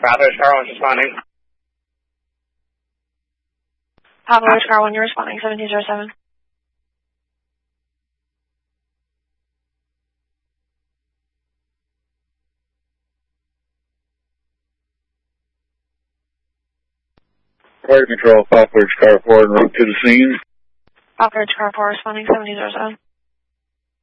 Bravo Car 1 responding. Bravo Car 1, you're responding, 1707. Fire Control, Falkridge Car 4 en route to the scene. Falkridge Car 4 responding, 1707.